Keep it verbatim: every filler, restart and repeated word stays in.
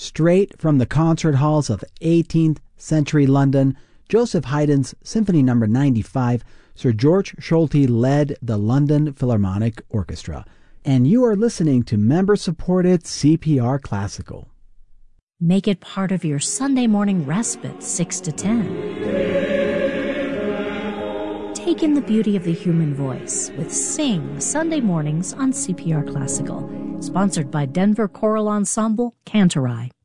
straight from the concert halls of eighteenth century London, Joseph Haydn's Symphony Number ninety-five, Sir George Solti led the London Philharmonic Orchestra. And you are listening to member-supported C P R Classical. Make it part of your Sunday morning respite, six to ten. Take in the beauty of the human voice with Sing Sunday mornings on C P R Classical. Sponsored by Denver Choral Ensemble, Cantorai.